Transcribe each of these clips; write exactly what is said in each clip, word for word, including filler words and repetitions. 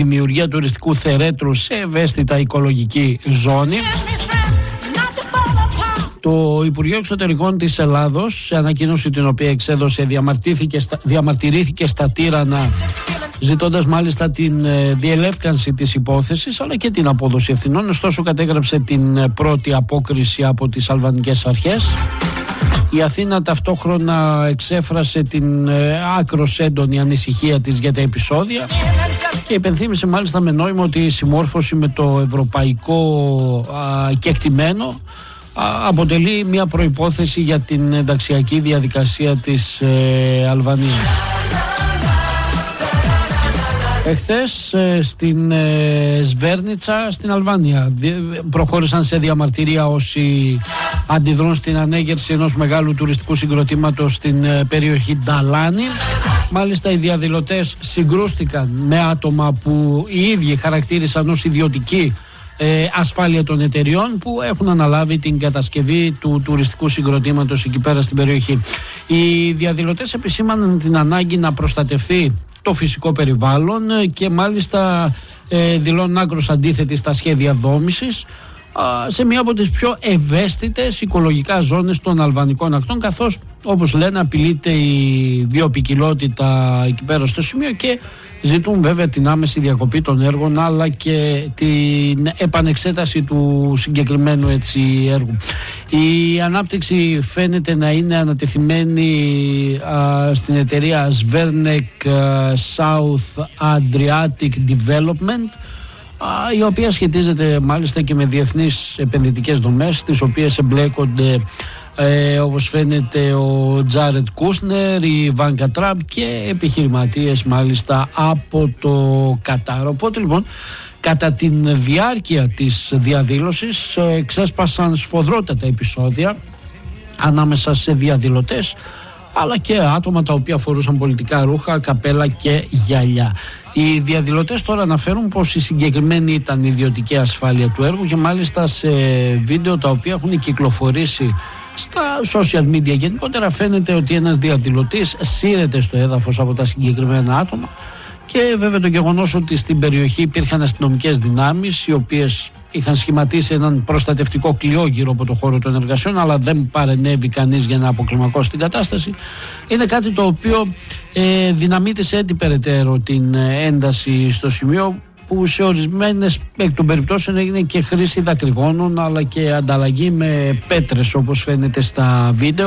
δημιουργία τουριστικού θερέτρου σε ευαίσθητα οικολογική ζώνη. Το Υπουργείο Εξωτερικών της Ελλάδος, σε ανακοίνωση την οποία εξέδωσε, διαμαρτυρήθηκε στα Τύρανα, ζητώντας μάλιστα την διελεύκανση της υπόθεσης αλλά και την απόδοση ευθυνών. Ωστόσο κατέγραψε την πρώτη απόκριση από τις αλβανικές αρχές. Η Αθήνα ταυτόχρονα εξέφρασε την άκρως έντονη ανησυχία της για τα επεισόδια και υπενθύμισε μάλιστα με νόημα ότι η συμμόρφωση με το ευρωπαϊκό α, κεκτημένο α, αποτελεί μια προϋπόθεση για την ενταξιακή διαδικασία της ε, Αλβανίας. Εχθές στην Σβέρνιτσα στην Αλβανία προχώρησαν σε διαμαρτυρία όσοι αντιδρούν στην ανέγερση ενός μεγάλου τουριστικού συγκροτήματος στην περιοχή Νταλάνη. Μάλιστα οι διαδηλωτές συγκρούστηκαν με άτομα που οι ίδιοι χαρακτήρισαν ως ιδιωτική ε, ασφάλεια των εταιριών που έχουν αναλάβει την κατασκευή του τουριστικού συγκροτήματος εκεί πέρα στην περιοχή. Οι διαδηλωτές επισήμαναν την ανάγκη να προστατευτεί το φυσικό περιβάλλον και μάλιστα ε, δηλώνουν άκρως αντίθετη στα σχέδια δόμησης σε μία από τις πιο ευαίσθητες οικολογικά ζώνες των αλβανικών ακτών, καθώς όπως λένε απειλείται η βιοποικιλότητα εκεί πέρα στο σημείο και ζητούν βέβαια την άμεση διακοπή των έργων αλλά και την επανεξέταση του συγκεκριμένου έτσι έργου. Η ανάπτυξη φαίνεται να είναι ανατεθειμένη α, στην εταιρεία Svernek South Adriatic Development, η οποία σχετίζεται μάλιστα και με διεθνείς επενδυτικές δομές, τις οποίες εμπλέκονται ε, όπως φαίνεται ο Τζάρετ Κούσνερ, η Βάνκα Τραμπ και επιχειρηματίες μάλιστα από το Κατάρ. Οπότε λοιπόν κατά τη διάρκεια της διαδήλωσης ε, ξέσπασαν σφοδρότατα επεισόδια ανάμεσα σε διαδηλωτές αλλά και άτομα τα οποία φορούσαν πολιτικά ρούχα, καπέλα και γυαλιά. Οι διαδηλωτές τώρα αναφέρουν πως η συγκεκριμένη ήταν ιδιωτική ασφάλεια του έργου και μάλιστα σε βίντεο τα οποία έχουν κυκλοφορήσει στα social media γενικότερα φαίνεται ότι ένας διαδηλωτής σύρεται στο έδαφος από τα συγκεκριμένα άτομα και βέβαια το γεγονός ότι στην περιοχή υπήρχαν αστυνομικές δυνάμεις οι οποίες είχαν σχηματίσει έναν προστατευτικό κλειό γύρω από το χώρο των εργασιών αλλά δεν παρενέβη κανείς για να αποκλιμακώσει την κατάσταση, είναι κάτι το οποίο ε, δυναμίτησε έτσι περαιτέρω την ένταση στο σημείο που σε ορισμένες εκ των περιπτώσεων έγινε και χρήση δακρυγόνων αλλά και ανταλλαγή με πέτρες όπως φαίνεται στα βίντεο.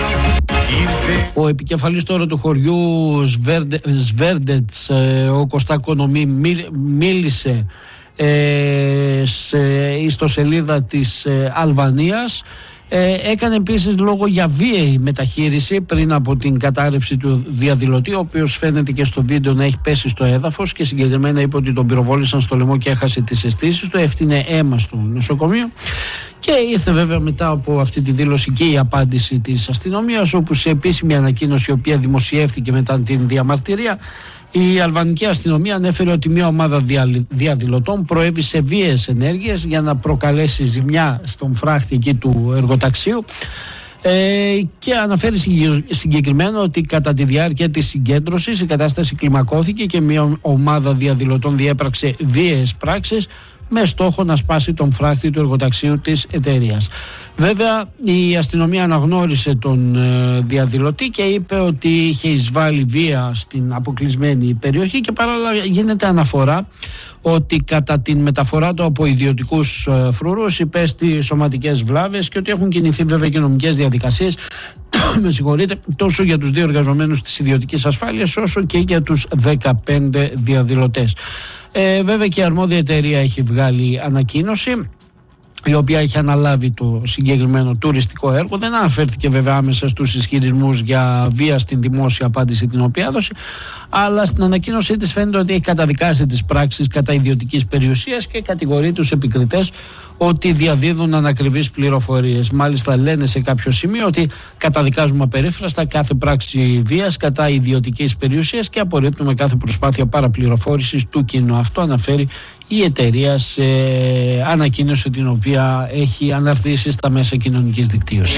Ο επικεφαλής τώρα του χωριού Σβέρντετς, ο Κωστά Κονομή, μίλησε ε, σε ιστοσελίδα της ε, Αλβανίας. Ε, έκανε επίσης λόγο για βίαιη μεταχείριση πριν από την κατάρρευση του διαδηλωτή, ο οποίος φαίνεται και στο βίντεο να έχει πέσει στο έδαφος και συγκεκριμένα είπε ότι τον πυροβόλησαν στο λαιμό και έχασε τις αισθήσεις του, έφτιανε αίμα στο νοσοκομείο. Και ήρθε βέβαια μετά από αυτή τη δήλωση και η απάντηση της αστυνομίας, όπου σε επίσημη ανακοίνωση η οποία δημοσιεύτηκε μετά την διαμαρτυρία, η αλβανική αστυνομία ανέφερε ότι μια ομάδα διαδηλωτών προέβη σε βίαιες ενέργειες για να προκαλέσει ζημιά στον φράχτη εκεί του εργοταξίου ε, και αναφέρει συγκεκριμένα ότι κατά τη διάρκεια της συγκέντρωσης η κατάσταση κλιμακώθηκε και μια ομάδα διαδηλωτών διέπραξε βίαιες πράξεις με στόχο να σπάσει τον φράχτη του εργοταξίου της εταιρείας. Βέβαια η αστυνομία αναγνώρισε τον ε, διαδηλωτή και είπε ότι είχε εισβάλει βία στην αποκλεισμένη περιοχή και παράλληλα γίνεται αναφορά ότι κατά την μεταφορά του από ιδιωτικούς ε, φρουρούς υπέστη σωματικές βλάβες και ότι έχουν κινηθεί βέβαια και νομικές διαδικασίες με συγχωρείτε, τόσο για τους δύο εργαζομένους της ιδιωτικής ασφάλειας όσο και για τους δεκαπέντε διαδηλωτές. Ε, βέβαια και η αρμόδια εταιρεία έχει βγάλει ανακοίνωση η οποία έχει αναλάβει το συγκεκριμένο τουριστικό έργο. Δεν αναφέρθηκε βέβαια άμεσα στους ισχυρισμούς για βία στην δημόσια απάντηση την οποία έδωσε, αλλά στην ανακοίνωσή της φαίνεται ότι έχει καταδικάσει τις πράξεις κατά ιδιωτικής περιουσίας και κατηγορεί τους επικριτές ότι διαδίδουν ανακριβείς πληροφορίες. Μάλιστα λένε σε κάποιο σημείο ότι καταδικάζουμε απερίφραστα κάθε πράξη βίας κατά ιδιωτικής περιουσίας και απορρίπτουμε κάθε προσπάθεια παραπληροφόρησης του κοινού. Αυτό αναφέρει η εταιρεία σε ανακοίνωση την οποία έχει αναρτήσει στα μέσα κοινωνικής δικτύωσης.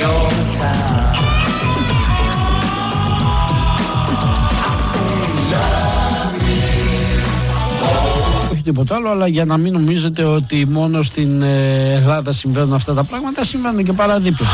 τίποτα άλλο, αλλά για να μην νομίζετε ότι μόνο στην Ελλάδα συμβαίνουν αυτά τα πράγματα, συμβαίνουν και παραδίπλα.